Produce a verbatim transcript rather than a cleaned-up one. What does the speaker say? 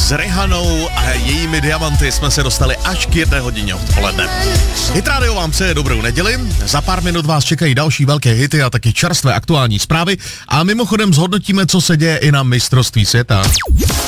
S Rihanou a jejími diamanty jsme se dostali až k jedné hodině odpoledne. Hit Radio vám přeje dobrou neděli, za pár minut vás čekají další velké hity a taky čerstvé aktuální zprávy a mimochodem zhodnotíme, co se děje i na mistrovství světa.